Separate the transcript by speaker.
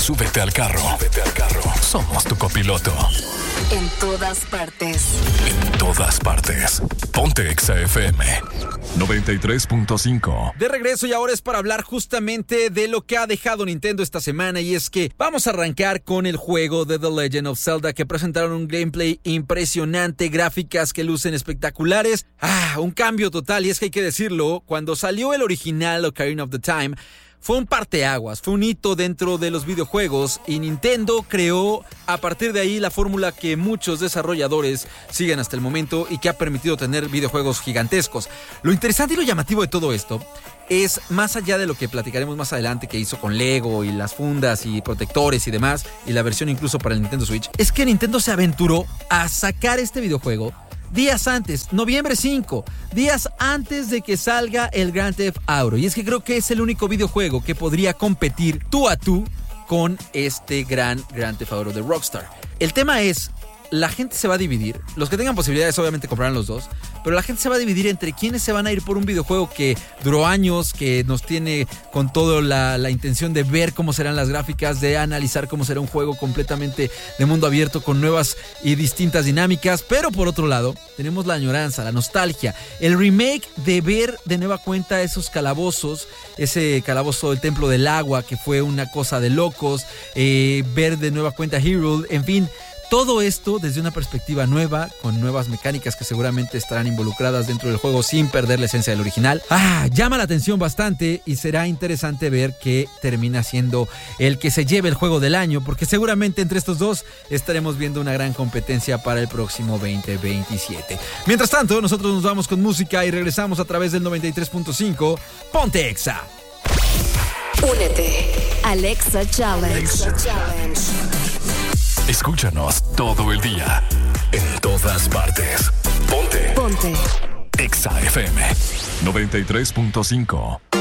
Speaker 1: Súbete al carro. Somos tu copiloto.
Speaker 2: En todas partes.
Speaker 1: En todas partes. Ponte Exa FM 93.5.
Speaker 3: De regreso, y ahora es para hablar justamente de lo que ha dejado Nintendo esta semana, y es que vamos a arrancar con el juego de The Legend of Zelda, que presentaron un gameplay impresionante, gráficas que lucen espectaculares. Un cambio total, y es que hay que decirlo, cuando salió el original Ocarina of the Time, fue un parteaguas, fue un hito dentro de los videojuegos, y Nintendo creó a partir de ahí la fórmula que muchos desarrolladores siguen hasta el momento y que ha permitido tener videojuegos gigantescos. Lo interesante y lo llamativo de todo esto es, más allá de lo que platicaremos más adelante que hizo con Lego y las fundas y protectores y demás, y la versión incluso para el Nintendo Switch, es que Nintendo se aventuró a sacar este videojuego días antes, noviembre 5, días antes de que salga el Grand Theft Auto. Y es que creo que es el único videojuego que podría competir tú a tú con este Grand Theft Auto de Rockstar. El tema es, la gente se va a dividir. Los que tengan posibilidades obviamente comprarán los dos, pero la gente se va a dividir entre quienes se van a ir por un videojuego que duró años, que nos tiene con toda la intención de ver cómo serán las gráficas, de analizar cómo será un juego completamente de mundo abierto con nuevas y distintas dinámicas. Pero por otro lado, tenemos la añoranza, la nostalgia, el remake de ver de nueva cuenta esos calabozos, ese calabozo del Templo del Agua que fue una cosa de locos, ver de nueva cuenta Hyrule, en fin. Todo esto desde una perspectiva nueva, con nuevas mecánicas que seguramente estarán involucradas dentro del juego sin perder la esencia del original. Llama la atención bastante, y será interesante ver qué termina siendo el que se lleve el juego del año, porque seguramente entre estos dos estaremos viendo una gran competencia para el próximo 2027. Mientras tanto, nosotros nos vamos con música y regresamos a través del 93.5. Ponte Exa.
Speaker 2: Únete al Exa Challenge.
Speaker 1: Escúchanos todo el día, en todas partes. Ponte
Speaker 2: Exa
Speaker 1: FM 93.5.